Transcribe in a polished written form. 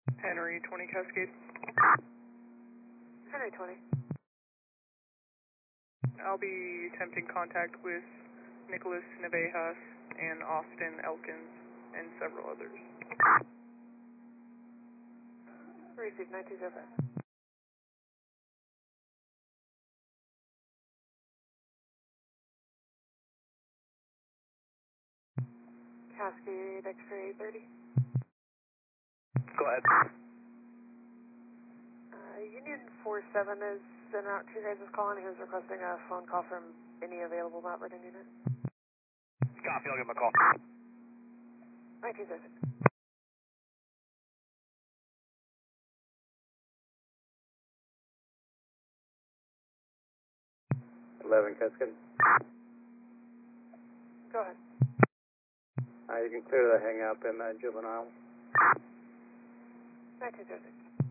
Henry 20 Cascade. Henry 20. I'll be attempting contact with Nicholas Navejas and Austin Elkins and several others. Received 9205. Cascade X-ray 30. Go ahead. Union 47 is sent out to you guys' calling. He was requesting a phone call from any available Mount Vernon unit. Copy, I'll give him a call. 1906. Cascade. Go ahead. You can clear the hang up in Juvenile. 1906.